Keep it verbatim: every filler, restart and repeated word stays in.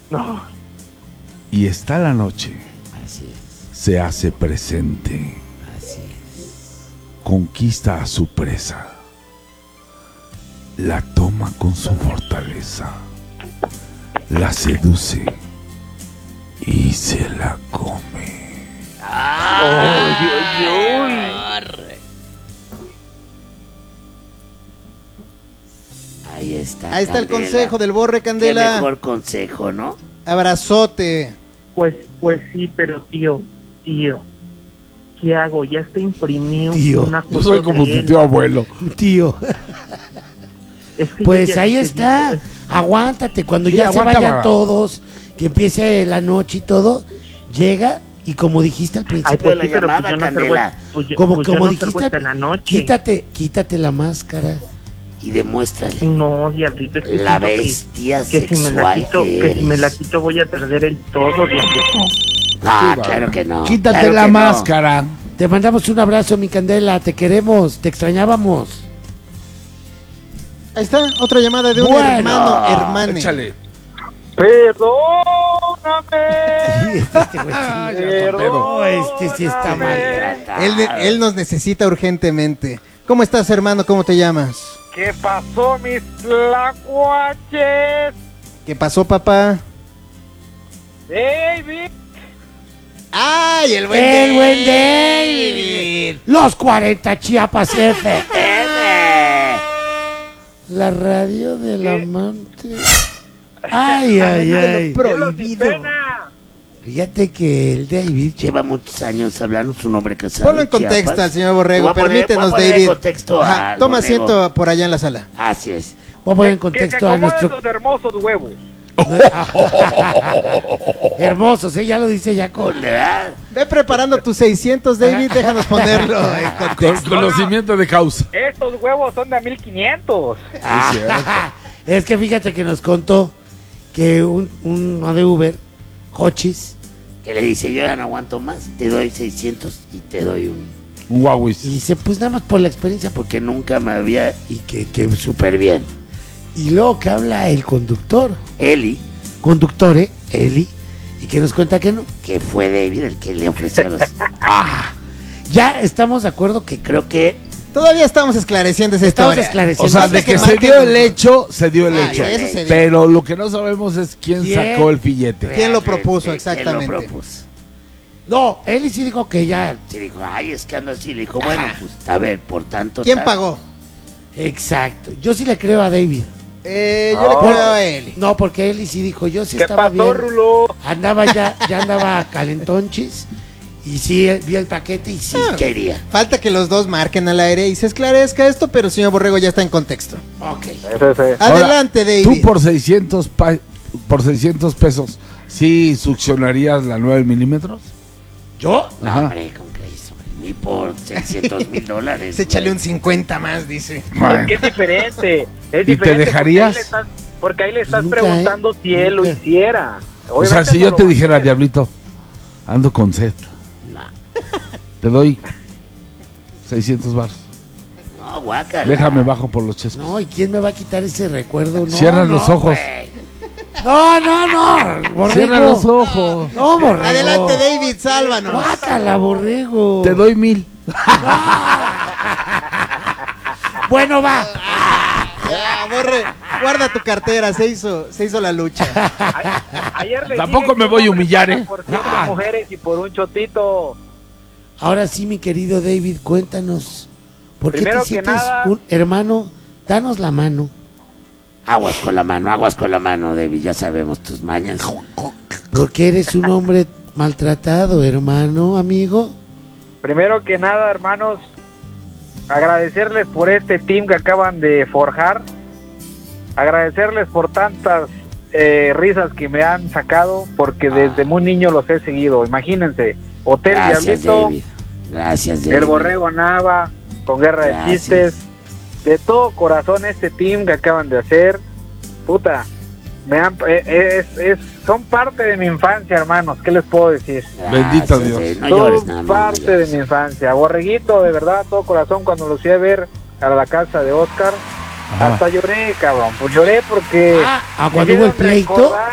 No. Y está la noche. Así es, Se hace presente. así es. Conquista a su presa. La toma con su fortaleza. La seduce. Y se la come. ¡Ay, ay, ay! Arre. Ahí está. Ahí está el Candela. consejo del Borre, Qué Candela. mejor consejo, ¿no? Abrazote. Pues, pues sí, pero tío, tío, ¿qué hago? Ya está imprimido Tío, una Yo foto soy como de tu él. tío abuelo. Tío. Es que Pues yo ya ahí te está. dije, Aguántate. Cuando Sí, ya se aguanta, vayan va. todos, que empiece la noche y todo, llega y como dijiste al principio Ay, pues de la sí, pero pues llamada, yo no Candela, salgo- pues yo- como, pues yo como no dijiste, salgo hasta la noche. quítate, quítate la máscara y demuéstrale No, diablito, es que la siento que- bestia que, si me la sexual quito, que que si me la eres. quito voy a perder el todo, diablito. Ah, Sí, va. claro que no. Quítate claro la que no. máscara. Te mandamos un abrazo, mi Candela. Te queremos, te extrañábamos. Ahí está, otra llamada de un Bueno. hermano, hermane. Échale. Perdóname. Este güey sí. Ah, ya, Perdón. tontero. No, este sí está maltratado. Él, él nos necesita urgentemente. ¿Cómo estás, hermano? ¿Cómo te llamas? ¿Qué pasó, mis tlacuaches? ¿Qué pasó, papá? David. ¡Ay, el buen El buen David! David. Los cuarenta Chiapas F M. La radio del amante. Ay, ay, ay. Prohibido. Fíjate que el David lleva muchos años hablando su nombre casado. Ponlo en contexto al señor Borrego, Voy a poner- permítenos, voy a poner en David. contexto Ajá, al toma Borrego. asiento por allá en la sala. Así es. Voy a poner en contexto a nuestro... hermosos huevos. Hermosos, ¿eh? Ya lo dice ya con... ¿verdad? Ve preparando tus seiscientos, David, déjanos ponerlo en Con contexto. conocimiento de causa. Estos huevos son de mil quinientos. Ah, es que fíjate que nos contó que un, uno de Uber, Hochis, que le dice, yo ya no aguanto más, te doy seiscientos y te doy un... Un Huawei. Y dice, pues nada más por la experiencia, porque nunca me había... Y que, que súper bien. Y luego que habla el conductor, Eli, conductor, ¿eh? Eli, y que nos cuenta que no, que fue David el que le ofreció los... Ah, ya estamos de acuerdo que creo que Todavía estamos esclareciendo esa estamos historia. esclareciendo. O sea, de Hasta que que se marquen- dio el hecho, se dio el Ah, hecho. eso se dio. Pero lo que no sabemos es quién ¿Quién? sacó el billete. ¿Quién lo propuso ¿Quién exactamente? lo propuso? No, Eli sí dijo que ya, sí dijo, ay, es que ando así, le dijo, bueno, pues, a ver, por tanto... ¿Quién tal- pagó? Exacto, yo sí le creo a David. Eh, yo le creo a él. No, porque Eli sí dijo, yo sí ¿Qué estaba pasó, bien. Rulo? Andaba ya, ya andaba calentonchis, y sí, eh, vio el paquete y sí Ah. quería. Falta que los dos marquen al aire y se esclarezca esto, pero el señor Borrego ya está en contexto. Ok. Adelante, David. Tú por seiscientos, pa- por seiscientos pesos, ¿sí succionarías la nueve milímetros? ¿Yo? No, Ajá. hombre, ¿con qué hizo? Ni por seiscientos mil dólares. Se échale un güey. cincuenta más, dice. Bueno. Es diferente. Es ¿Y te diferente dejarías? Porque ahí le estás, porque ahí le estás Nunca, preguntando ¿eh? si él lo Nunca. hiciera. O sea, Obviamente si no yo lo te va a dijera, hacer. Diablito, ando con sed, No, te doy seiscientos baros. no, guácala. Déjame bajo por los chescos. No, ¿y quién me va a quitar ese recuerdo? No, Cierra no, los ojos. güey. No, no, no. Borrego. Cierra los ojos. No, Borrego. Adelante, David, sálvanos. Guácala, Borrego. Te doy mil. Bueno, va. Ya, Borre, guarda tu cartera, se hizo, se hizo la lucha. Ayer le Tampoco dije me que voy a un humillar, hombre ¿eh? Por cinco Ah. mujeres y por un chotito. Ahora sí, mi querido David, cuéntanos. ¿Por qué Primero te que sientes nada- un hermano? Danos la mano. Aguas con la mano, aguas con la mano, David. Ya sabemos tus mañas. Porque eres un hombre maltratado, hermano, amigo. Primero que nada, hermanos, agradecerles por este team que acaban de forjar. Agradecerles por tantas eh, risas que me han sacado, porque desde muy niño los he seguido. Imagínense, Hotel Gracias, Diablito, David. Gracias, David. El Borrego Nava, con Guerra Gracias. de Chistes. De todo corazón este team que acaban de hacer. Puta, me han, eh, es, es, son parte de mi infancia, hermanos. ¿Qué les puedo decir? Bendito Dios. David. No Son llores nada más, no parte de llores. mi infancia. Borreguito, de verdad, todo corazón, cuando los fui a ver a la casa de Oscar, Ajá. hasta lloré, cabrón. Pues lloré porque... Ah, ah, me cuando hubo el hicieron pleito. recordar